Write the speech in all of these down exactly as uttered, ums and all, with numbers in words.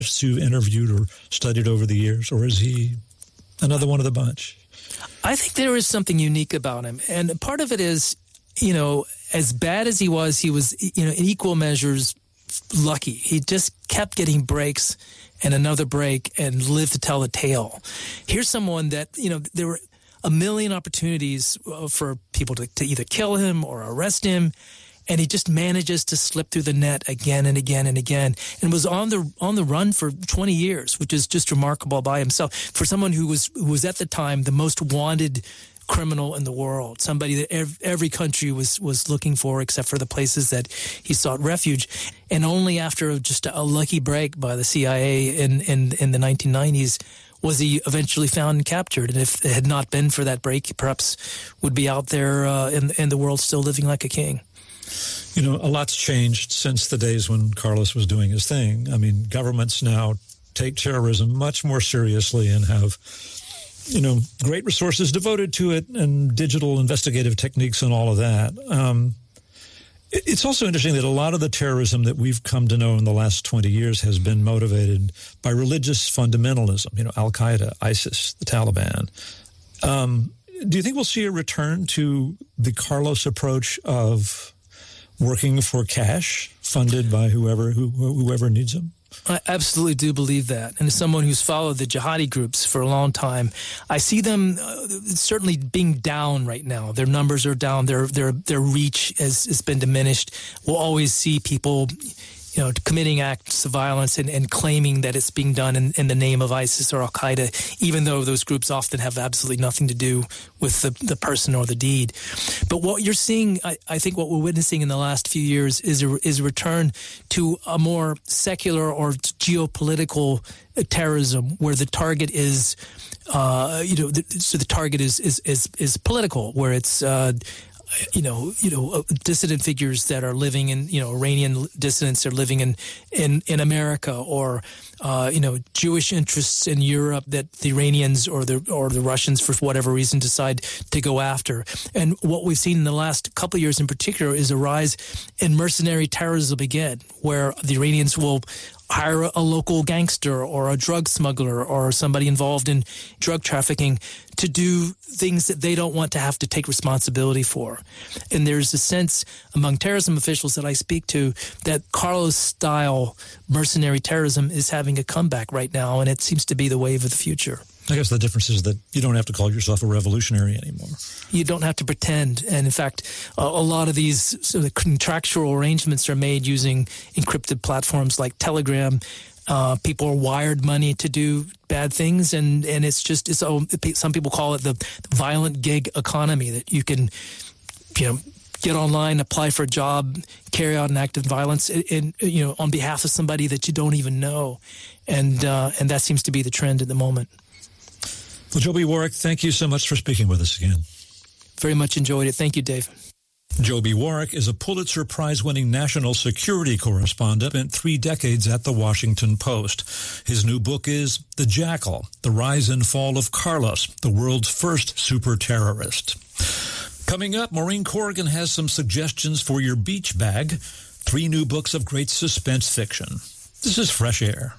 you've interviewed or studied over the years, or is he another one of the bunch? I think there is something unique about him. And part of it is, you know, as bad as he was, he was, you know, in equal measures lucky. He just kept getting breaks and another break and lived to tell the tale. Here's someone that, you know, there were a million opportunities for people to, to either kill him or arrest him, and he just manages to slip through the net again and again and again, and was on the on the run for twenty years, which is just remarkable by himself for someone who was who was at the time the most wanted criminal in the world, somebody that ev- every country was was looking for except for the places that he sought refuge. And only after just a lucky break by the C I A in in, in the nineteen nineties was he eventually found and captured. And if it had not been for that break, he perhaps would be out there uh, in, in the world still living like a king. You know, a lot's changed since the days when Carlos was doing his thing. I mean, governments now take terrorism much more seriously and have, you know, great resources devoted to it and digital investigative techniques and all of that. Um, it's also interesting that a lot of the terrorism that we've come to know in the last twenty years has been motivated by religious fundamentalism, you know, Al-Qaeda, ISIS, the Taliban. Um, do you think we'll see a return to the Carlos approach of working for cash funded by whoever who, whoever needs them? I absolutely do believe that. And as someone who's followed the jihadi groups for a long time, I see them uh, certainly being down right now. Their numbers are down. Their their their reach has, has been diminished. We'll always see people, you know, committing acts of violence and, and claiming that it's being done in, in the name of ISIS or Al-Qaeda, even though those groups often have absolutely nothing to do with the, the person or the deed. But what you're seeing, I, I think what we're witnessing in the last few years is a, is a return to a more secular or geopolitical terrorism where the target is, uh, you know, the, so the target is, is, is, is political, where it's, uh, you know, you know, uh, dissident figures that are living in, you know, Iranian dissidents are living in, in, in America, or, uh, you know, Jewish interests in Europe that the Iranians or the or the Russians, for whatever reason, decide to go after. And what we've seen in the last couple of years in particular is a rise in mercenary terrorism again, where the Iranians will hire a local gangster or a drug smuggler or somebody involved in drug trafficking to do things that they don't want to have to take responsibility for. And there's a sense among terrorism officials that I speak to that Carlos-style mercenary terrorism is having a comeback right now, and it seems to be the wave of the future. I guess the difference is that you don't have to call yourself a revolutionary anymore. You don't have to pretend. And in fact, a, a lot of these sort of contractual arrangements are made using encrypted platforms like Telegram. Uh, people are wired money to do bad things, and, and it's just, it's, oh, some people call it the violent gig economy, that you can, you know, get online, apply for a job, carry out an act of violence, in, in, you know, on behalf of somebody that you don't even know. And, uh, and that seems to be the trend at the moment. Well, Joby Warrick, thank you so much for speaking with us again. Very much enjoyed it. Thank you, Dave. Joby Warrick is a Pulitzer Prize-winning national security correspondent, spent three decades at The Washington Post. His new book is The Jackal, The Rise and Fall of Carlos, the world's first super terrorist. Coming up, Maureen Corrigan has some suggestions for your beach bag. Three new books of great suspense fiction. This is Fresh Air.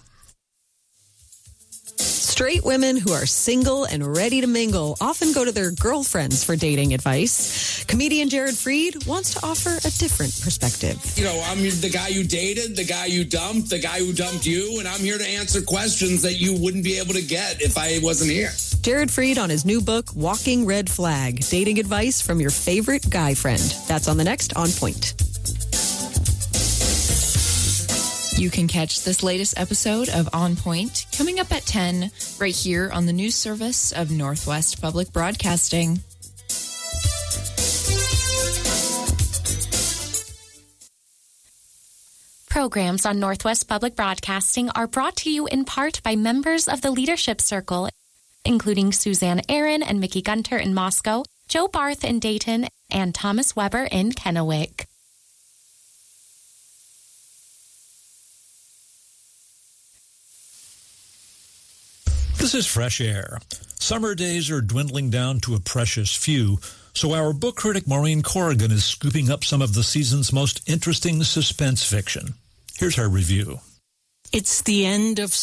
Straight women who are single and ready to mingle often go to their girlfriends for dating advice. Comedian Jared Freed wants to offer a different perspective. You know, I'm the guy you dated, the guy you dumped, the guy who dumped you, and I'm here to answer questions that you wouldn't be able to get if I wasn't here. Jared Freed on his new book, Walking Red Flag, dating advice from your favorite guy friend. That's on the next On Point. You can catch this latest episode of On Point coming up at ten right here on the news service of Northwest Public Broadcasting. Programs on Northwest Public Broadcasting are brought to you in part by members of the Leadership Circle, including Suzanne Aaron and Mickey Gunter in Moscow, Joe Barth in Dayton, and Thomas Weber in Kennewick. This is Fresh Air. Summer days are dwindling down to a precious few, so our book critic Maureen Corrigan is scooping up some of the season's most interesting suspense fiction. Here's her review. It's the end of